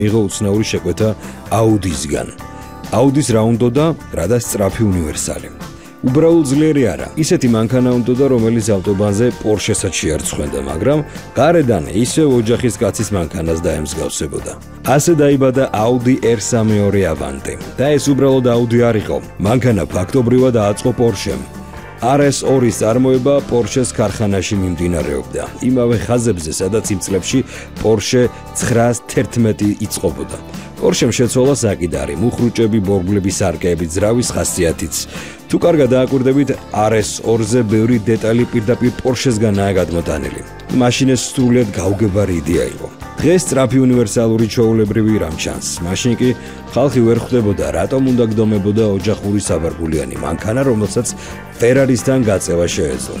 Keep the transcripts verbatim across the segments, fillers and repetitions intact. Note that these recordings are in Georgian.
მიიღო უცნაური შეკვეთა Audi-სგან. Audi-ს რა უნდოდა, რადგან სწრაფი უნივერსალი. უბრალოდ ძლიერი არა, ისეთი მანქანა უნდოდა, რომელიც ავტობანზე Porsche-საც შეარცხვენდა, მაგრამ გარედან ისე ოჯახის კაცის მანქანას დაემსგავსებოდა. ასე დაიბადა Audi R სამეორე Avante. და ეს უბრალოდ Audi არ იყო, მანქანა ფაქტობრივად ააწყო Porsche-მ. R S ორი-ის წარმოება Porsche-s ქარხანაში მიმდინარეობდა. იმავე ხაზებზე, სადაც იმ წლებში Porsche ცხრაას თერთმეტი იწყობოდა. Porsche-მ შეცვალა საკიდარი, მუხრუჭები, ბორბლების არკეები, ძრავის ხასიათიც. თუ კარგად დააკვირდებით, R S ორზე ბევრი დეტალი პირდაპირ Porsche-სგანაა გადმოტანილი. მაშინ ეს სრულიად გაუგებარი იდეა იყო. დღეს სწრაფი უნივერსალური ჩვეულებრივი რამ ჩანს. მაშინ კი ხალხი ვერ ხვდებოდა, რატომ უნდა გდომებოდა ოჯახური საბარგულიანი მანქანა, რომელსაც Ferrari-სთან გაწევა შეეძლო.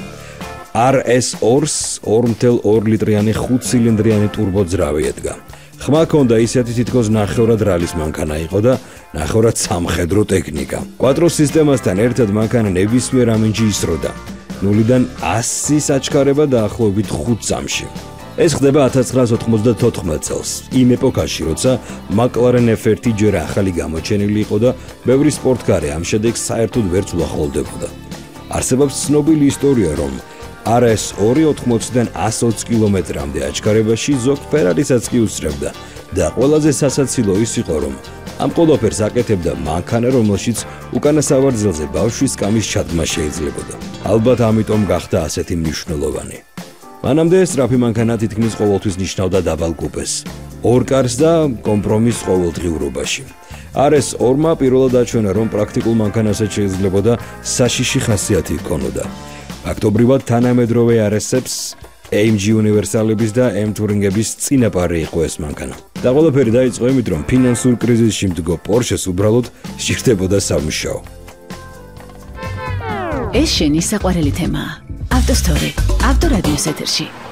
R S ორს ორი კoma ორი ლიტრიანი ხუთ ცილინდრიანი ტურბოძრავი ედგა. ხმა ჰქონდა ისეთი თითქოს ნახევრად რალის მანქანა იყო და ნახევრად სამხედრო ტექნიკა. კვატრო სისტემასთან ერთად მანქანა ნებისმიერ ამინჯი ისროდა. ნულიდან ასის აჩქარება დაახლოებით ხუთ წამში. ეს ხდება ათას ცხრაას ოთხმოცდათოთხმეტ წელს, იმ ეპოქაში, როცა McLaren F ერთი ჯერ ახალი გამოჩენილი იყო და ბევრი სპორტკარი ამ შედეგს საერთოდ ვერც უახლოვდებოდა. არსებობს ცნობილი ისტორია, რომ R S ორი ოთხმოციდან ასს ოცი კილომეტრამდე აჩქარებაში ზოგ Ferrari-საც კი უსწრებდა და ყველაზე სასაცილო ის იყო, რომ ამ ყველაფერს აკეთებდა მანქანა, რომელშიც უკანა სავარძელზე ბავშვის კამის ჩადგმა შეიძლებოდა. ალბათ ამიტომ გახდა ასეთი მნიშვნელოვანი. მანამდე სწრაფი მანქანა თითქმის ყოველთვის ნიშნავდა დაბალ კუპეს, ორ კარს და კომპრომისს ყოველდღიურობაში. R S ორმა პირველად აჩვენა, რომ პრაქტიკულ მანქანასაც შეიძლებოდა საშიში ხასიათი ჰქონოდა. ფაქტობრივად თანამედროვე R S-ებს, A M G უნივერსალების და M Touring-ების წინაპარი იყო ეს მანქანა. და ყველაფერი დაიწყო იმით, რომ ფინანსურ კრიზისში მდგო Porsche-ს უბრალოდ სჭირდებოდა სამუშაო. ეს შენი საყვარელი თემაა. ავტოსტორი, ავტორადიოს ეთერში.